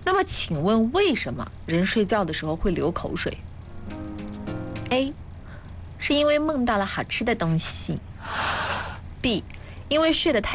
那么请问为什么人睡觉的时候会流口水 ？A 是因为梦到了好吃的东西 ，B 因为睡得太